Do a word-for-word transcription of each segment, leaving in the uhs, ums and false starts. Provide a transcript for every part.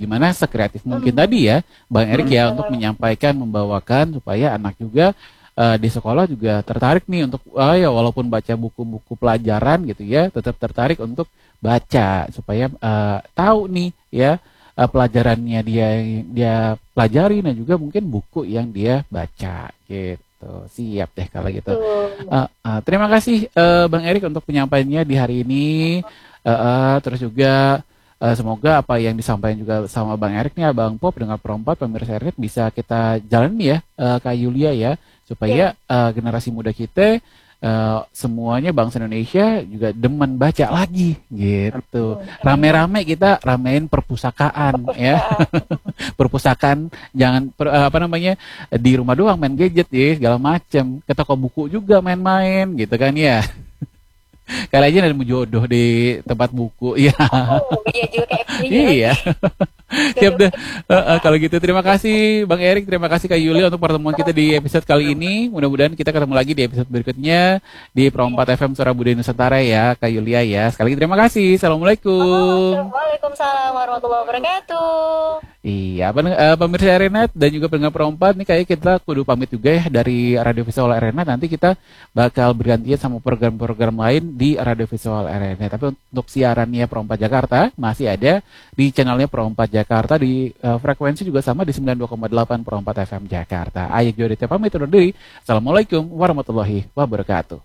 Gimana sekreatif mungkin tadi ya Bang Erik ya untuk menyampaikan, membawakan supaya anak juga uh, di sekolah juga tertarik nih untuk uh, ya walaupun baca buku-buku pelajaran gitu ya, tetap tertarik untuk baca supaya uh, tahu nih ya uh, pelajarannya dia dia pelajari dan juga mungkin buku yang dia baca gitu. Siap deh kalau gitu. Uh, uh, terima kasih uh, Bang Erik untuk penyampaiannya di hari ini. Uh, uh, terus juga uh, semoga apa yang disampaikan juga sama Bang Erik nih, Bang Pop dengan perempat pemirsa Erik bisa kita jalani ya, uh, Kak Yulia ya, supaya uh, generasi muda kita uh, semuanya bangsa Indonesia juga demen baca lagi gitu. Rame-rame kita ramein perpustakaan ya. Perpustakaan jangan per, apa namanya di rumah doang main gadget ya segala macam, ke toko buku juga main-main gitu kan ya. Kali aja nemu jodoh di tempat buku ya. Oh, iya juga kayak iya. Siap deh. Uh, uh, kalau gitu terima kasih Bang Erik, terima kasih Kak Yulia untuk pertemuan kita di episode kali ini. Mudah-mudahan kita ketemu lagi di episode berikutnya di Pro empat F M Suara Budaya Nusantara ya Kak Yulia ya. Sekali lagi terima kasih. Assalamualaikum. Waalaikumsalam warahmatullahi wabarakatuh. Iya, uh, pemirsa Arenet dan juga pendengar Pro empat nih kayak kita kudu pamit juga ya dari Radio Visual Arenet. Nanti kita bakal bergantian sama program-program lain di Radio Visual Arenet. Tapi untuk siarannya Pro empat Jakarta masih ada di channelnya Pro empat Jakarta di uh, frekuensi juga sama di sembilan puluh dua koma delapan Pro empat F M Jakarta. Ayo Jodite pamit undur diri. Assalamualaikum warahmatullahi wabarakatuh.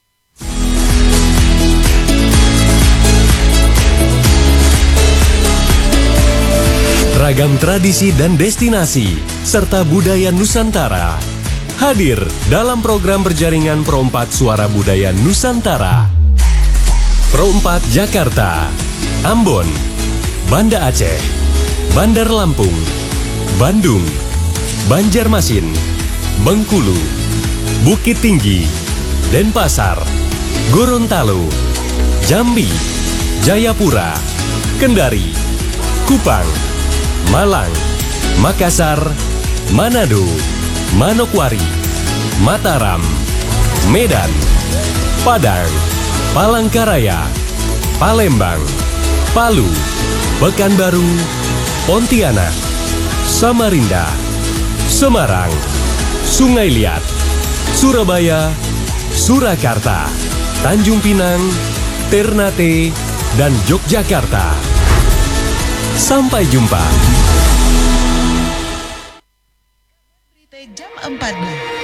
Ragam tradisi dan destinasi serta budaya Nusantara hadir dalam program berjaringan Pro empat Suara Budaya Nusantara. Pro empat Jakarta, Ambon, Banda Aceh, Bandar Lampung, Bandung, Banjarmasin, Bengkulu, Bukit Tinggi, Denpasar, Gorontalo, Jambi, Jayapura, Kendari, Kupang, Malang, Makassar, Manado, Manokwari, Mataram, Medan, Padang, Palangkaraya, Palembang, Palu, Pekanbaru, Pontianak, Samarinda, Semarang, Sungai Liat, Surabaya, Surakarta, Tanjung Pinang, Ternate, dan Yogyakarta. Sampai jumpa. Berita jam empat.